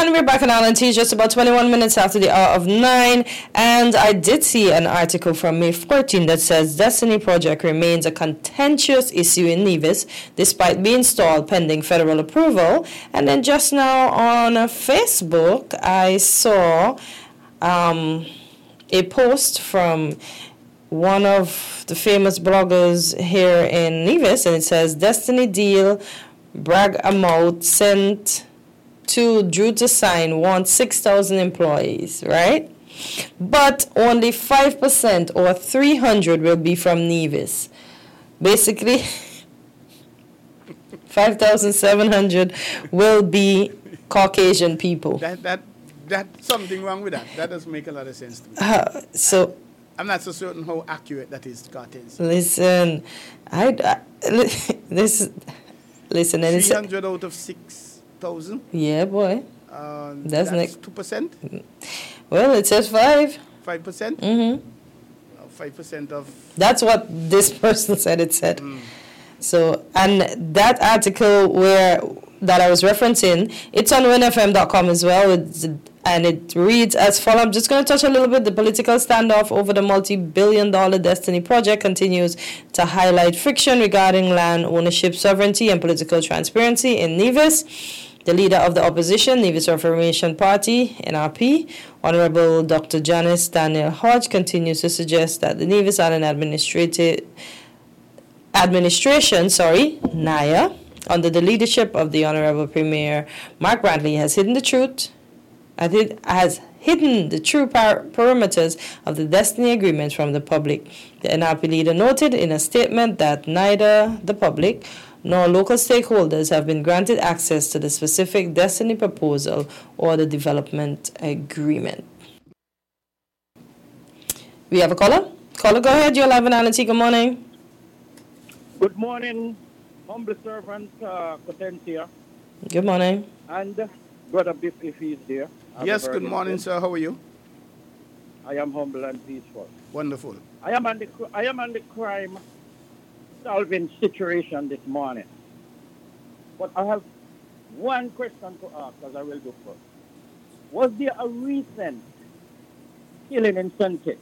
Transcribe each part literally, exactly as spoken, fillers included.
And we're back on Island T, just about twenty-one minutes after the hour of nine. And I did see an article from May fourteenth that says Destiny Project remains a contentious issue in Nevis, despite being stalled pending federal approval. And then just now on Facebook, I saw um, a post from one of the famous bloggers here in Nevis, and it says, Destiny deal, brag amount sent to Drew to sign wants six thousand employees, right? But only five percent or three hundred will be from Nevis. Basically, five thousand seven hundred will be Caucasian people. That, that, that's something wrong with that. That doesn't make a lot of sense to me. Uh, so... I'm not so certain how accurate that is, Cartens. Listen, I, I this, listen, and three hundred out of six thousand. Yeah, boy. Uh, that's that's two percent. Well, it says five. Five percent. Mm-hmm. Five percent of. That's what this person said. It said. Mm. So, and that article where that I was referencing, it's on win f m dot com as well. It's, and it reads as follows. I'm just going to touch a little bit. The political standoff over the multi-billion dollar Destiny Project continues to highlight friction regarding land ownership, sovereignty, and political transparency in Nevis. The leader of the opposition, Nevis Reformation Party, N R P, Honorable Doctor Janice Daniel Hodge, continues to suggest that the Nevis Island Administrative Administration, sorry, NIA, under the leadership of the Honorable Premier Mark Brantley, has hidden the truth. has hidden the true par- parameters of the Destiny Agreement from the public. The N R P leader noted in a statement that neither the public nor local stakeholders have been granted access to the specific Destiny proposal or the development agreement. We have a caller? Caller, go ahead. You're live on Island T. Good morning. Good morning, humble servant uh, Potentia. Good morning. And uh, Brother Biff, if he's there. Yes, good morning, sir. How are you? I am humble and peaceful. Wonderful. I am on the I am on the crime solving situation this morning. But I have one question to ask, as I will do first. Was there a recent killing in Saint-Kitts,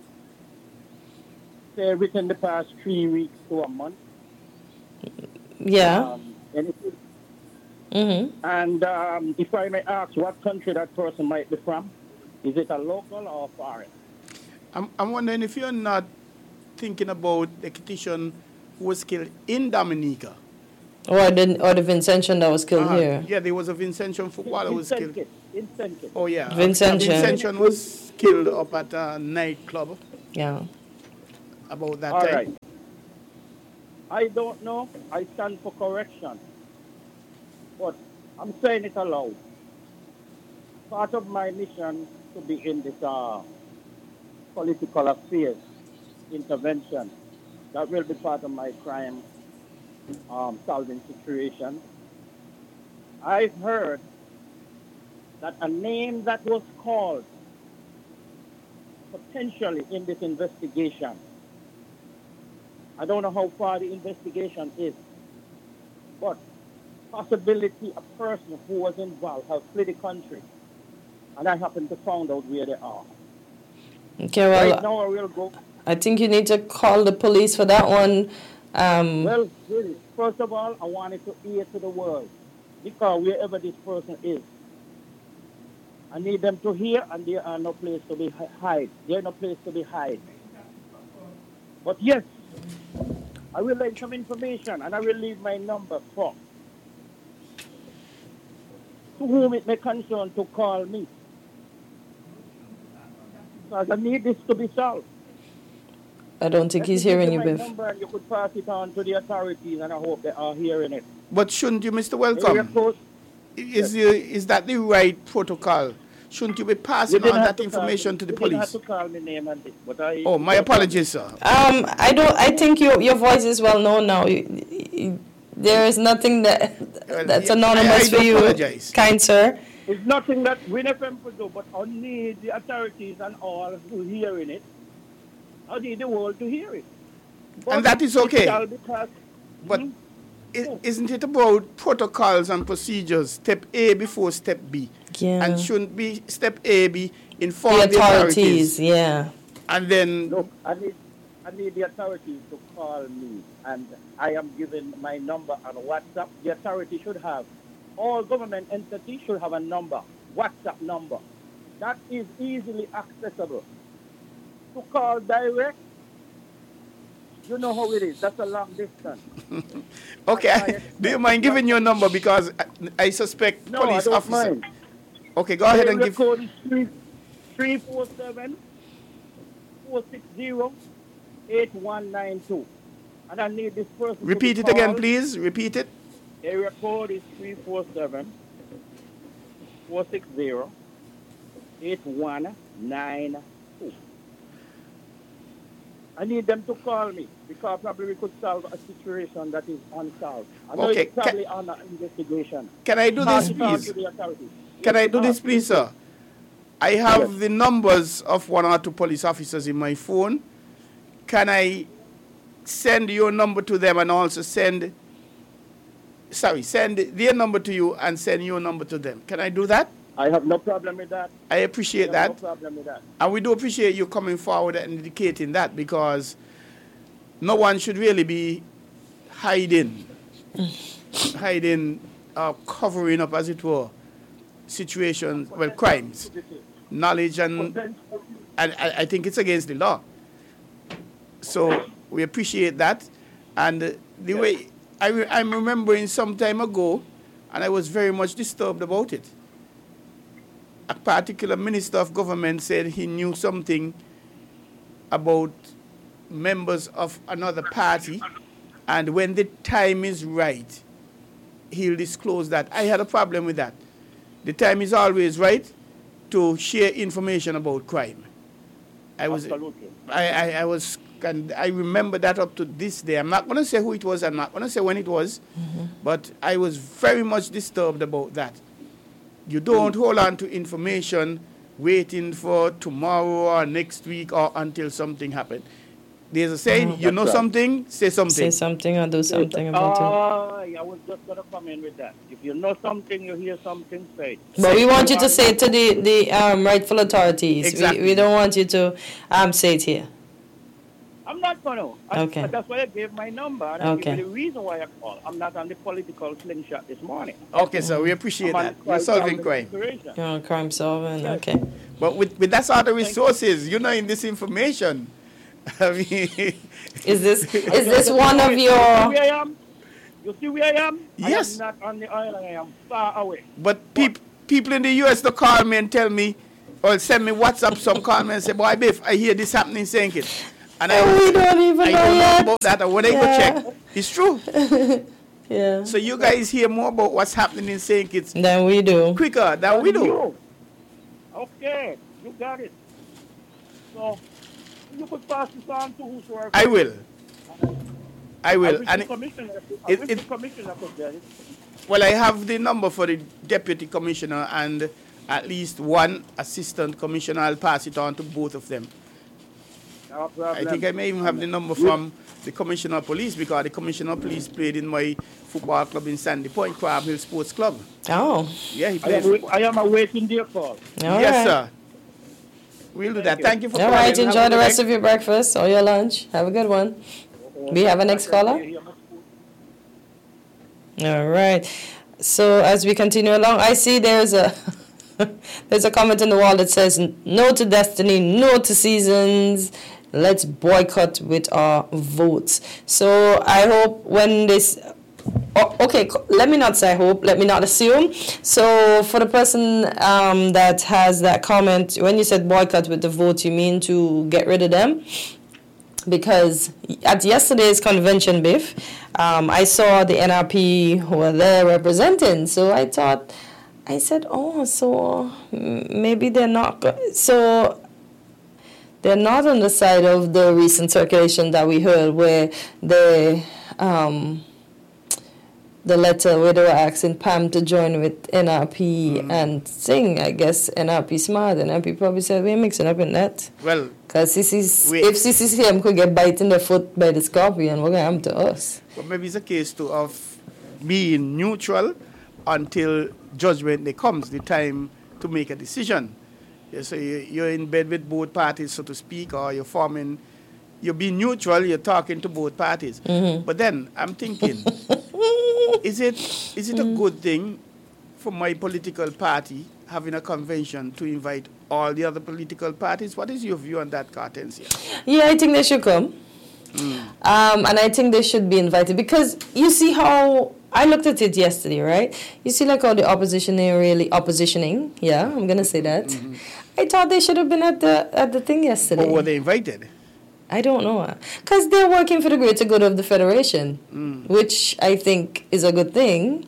say within the past three weeks to a month? Yeah. Um, anything? Mm-hmm. And um, if I may ask what country that person might be from, is it a local or foreign? I'm, I'm wondering if you're not thinking about the Kititian who was killed in Dominica. Or the, or the Vincentian that was killed uh, here. Yeah, there was a Vincentian footballer who was killed. In Saint-Kitts. Oh, yeah. Vincentian. Vincentian was killed up at a nightclub. Yeah. About that All time. Right. I don't know. I stand for correction. But I'm saying it aloud. Part of my mission to be in this uh, political affairs intervention, that will be part of my crime um, solving situation. I've heard that a name that was called potentially in this investigation, I don't know how far the investigation is, but possibility a person who was involved has fled the country, and I happen to find out where they are. Okay, well, right now I will go. I think you need to call the police for that one. Um, well, really, first of all, I wanted to hear to the world, because wherever this person is, I need them to hear, and there are no place to be hide. There is no place to be hide. But yes, I will lay some information, and I will leave my number for to whom it may concern to call me. Because I need this to be solved. I don't think Let he's me give hearing you, my Biff. number and you could pass it on to the authorities, and I hope they are hearing it. But shouldn't you, Mister Welcome? Code, is, yes. the, is that the right protocol? Shouldn't you be passing you on that to information me, to the you police? You didn't have to call me name and this, but I... Oh, my apologies, sir. Um, I don't. I think your your voice is well known now. You, you, there is nothing that that's well, anonymous I, I for you, apologize. kind sir. It's nothing that we never could do, but I need the authorities and all who hearing it. I need the world to hear it. But and that is okay. Because, but hmm? is, isn't it about protocols and procedures, step A before step B? Yeah. And shouldn't be step A be inform The the authorities. authorities, yeah. And then Look, I need, I need the authorities to call me, and I am giving my number on WhatsApp. The authority should have, all government entities should have a number, WhatsApp number, that is easily accessible. To call direct, you know how it is. That's a long distance. okay, do you mind giving your number, because I, I suspect no, police I don't officer. mind. Okay, go ahead and Area give. code is three four seven, four six zero, eight one nine two. And I need this person Repeat to it call. again, please. Repeat it. Area code is three four seven, four six zero, eight one nine two. I need them to call me, because probably we could solve a situation that is unsolved. I know Okay, it's probably under investigation. Can I do this, Pass it on please? to the authorities. Can I do Yes, this, please, sir? I have the numbers of one or two police officers in my phone. Can I send your number to them and also send, sorry, send their number to you and send your number to them? Can I do that? I have no problem with that. I appreciate I have that. no problem with that. And we do appreciate you coming forward and indicating that, because no one should really be hiding, hiding, uh, covering up, as it were, situations, well, crimes, knowledge, and, and I, I think it's against the law. So we appreciate that. And uh, the way, I re I'm remembering some time ago, and I was very much disturbed about it. A particular minister of government said he knew something about members of another party, and when the time is right, he'll disclose that. I had a problem with that. The time is always right to share information about crime. I was, Absolutely. I, I, I was, and I remember that up to this day. I'm not going to say who it was. I'm not going to say when it was, mm-hmm. but I was very much disturbed about that. You don't hold on to information waiting for tomorrow or next week or until something happens. There's a saying, mm-hmm. you know right. something, say something. Say something or do something about uh, it. I was just going to come in with that. If you know something, you hear something, say it. But we want you to say it to the, the um, rightful authorities. Exactly. We, we don't want you to um, say it here. I'm not going to. I, okay. That's why I gave my number. And okay. I gave you the reason why I called. I'm not on the political slingshot this morning. Okay, so we appreciate I'm that. You're solving crime. You're on crime solving, yes. okay. But with, with that sort of resources, you know, in this information, I mean... is this is this one of your... You see where I am? You see where I am? Yes. I am not on the island. I am far away. But peop, people in the U S, they call me and tell me, or send me WhatsApp, some call me and say, boy, Biff, I hear this happening in Saint Kitts. And I, we don't even I know don't yet. know about that, or when I go check, it's true. yeah. So you guys hear more about what's happening in Saint Kitts than we do. quicker than we do. You. Okay, you got it. So you could pass this on to whosoever. I will. I will. I wish and the commissioner, it, I wish it, the commissioner could get it. Well, I have the number for the deputy commissioner and at least one assistant commissioner. I'll pass it on to both of them. No problem. I think I may even have the number from the commissioner of police, because the commissioner of police played in my football club in Sandy Point, Crab Hill Sports Club. Oh. Yeah, he I plays. am, I am awaiting their call. All yes, right. sir. We'll do that. Thank you for All calling. right, enjoy the rest of your breakfast or your lunch. Have a good one. We have a next caller? All right. So as we continue along, I see there's a there's a comment on the wall that says, no to Destiny, no to Seasons. Let's boycott with our votes. So I hope when this... Oh, okay, let me not say hope, let me not assume. So for the person um, that has that comment, when you said boycott with the vote, you mean to get rid of them? Because at yesterday's convention, Biff, um, I saw the N R P who were there representing. So I thought, I said, oh, so maybe they're not. So they're not on the side of the recent circulation that we heard where they... Um, the letter where they were asking Pam to join with N R P mm. and sing. I guess N R P smart. N R P probably said, we're mixing up in that. Well, because if C C C M could get bite in the foot by the scorpion, what going to happen to us? Well, maybe it's a case to, of being neutral until judgment day comes, the time to make a decision. Yeah, so you, you're in bed with both parties, so to speak, or you're forming, you're being neutral, you're talking to both parties. Mm-hmm. But then I'm thinking, is it is it mm-hmm. a good thing for my political party having a convention to invite all the other political parties? What is your view on that, Hortensia? Yeah, I think they should come. Mm. Um, and I think they should be invited because you see how I looked at it yesterday, right? You see like how the opposition are really oppositioning. Yeah, I'm gonna say that. Mm-hmm. I thought they should have been at the at the thing yesterday. Or were they invited? I don't know. Because they're working for the greater good of the Federation, mm. which I think is a good thing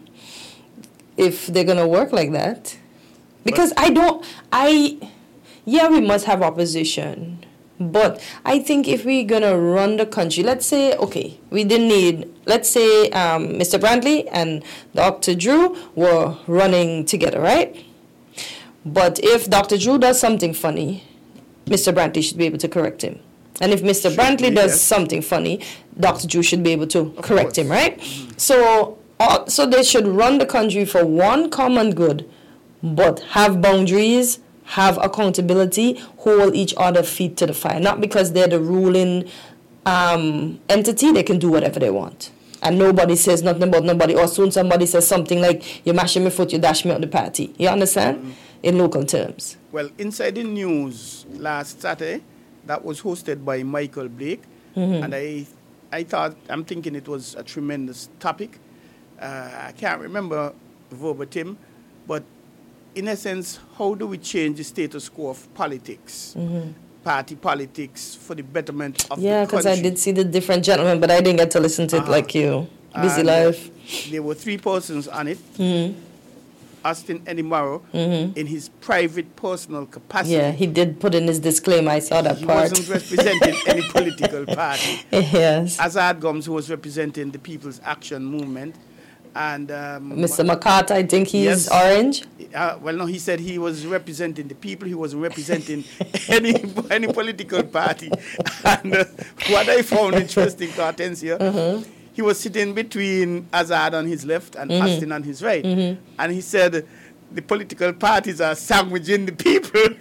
if they're gonna work like that. Because but I don't I yeah, we must have opposition. But I think if we're going to run the country, let's say, okay, we didn't need, let's say um, Mister Brantley and Doctor Drew were running together, right? But if Doctor Drew does something funny, Mister Brantley should be able to correct him. And if Mister Should Brantley be, does yes. something funny, Doctor Drew should be able to of correct course. him, right? Mm-hmm. So, uh, so they should run the country for one common good, but have boundaries, have accountability, hold each other feet to the fire. Not because they're the ruling um, entity, they can do whatever they want. And nobody says nothing about nobody. Or soon somebody says something like, you mash me foot, you dash me out the party. You understand? Mm-hmm. In local terms. Well, Inside the News last Saturday, that was hosted by Michael Blake. Mm-hmm. And I I thought, I'm thinking it was a tremendous topic. Uh, I can't remember verbatim, but in essence, how do we change the status quo of politics, mm-hmm. party politics, for the betterment of yeah, the country? Yeah, because I did see the different gentlemen, but I didn't get to listen to uh-huh. it like you. Busy and life. Uh, there were three persons on it. Mm-hmm. Austin Edimaro, mm-hmm. in his private, personal capacity. Yeah, he did put in his disclaimer. I saw that he part. He wasn't representing any political party. Yes. Azad Gums, who was representing the People's Action Movement. And um, Mister McCarthy, I think he's yes, orange. Uh, well, no, he said he was representing the people. He wasn't representing any any political party. And uh, what I found interesting, Hortensia, uh-huh. he was sitting between Azad on his left and mm-hmm. Austin on his right. Mm-hmm. And he said the political parties are sandwiching the people.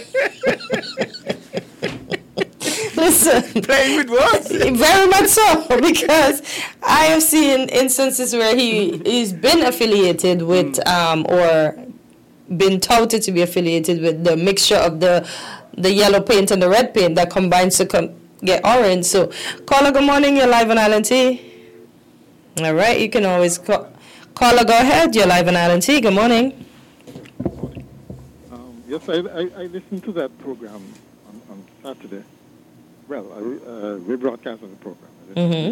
Listen, playing with words. Very much so, because I have seen instances where he he's been affiliated with mm. um, or been touted to be affiliated with the mixture of the the yellow paint and the red paint that combines to com- get orange. So, caller, good morning. You're live on Island T. All right, you can always call. Caller, go ahead. You're live on Island T. Good morning. Um, yes, I, I I listened to that program on, on Saturday. Well, I uh, rebroadcast of the program. Mm-hmm.